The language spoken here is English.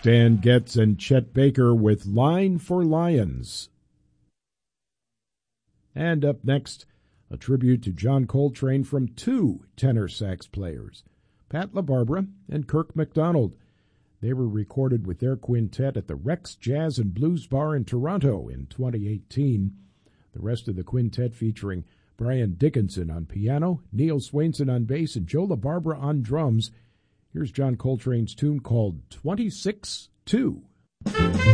Stan Getz and Chet Baker with Line for Lions. And up next, a tribute to John Coltrane from two tenor sax players, Pat LaBarbera and Kirk MacDonald. They were recorded with their quintet at the Rex Jazz and Blues Bar in Toronto in 2018. The rest of the quintet featuring Brian Dickinson on piano, Neil Swainson on bass, and Joe LaBarbera on drums. Here's John Coltrane's tune called 26-2.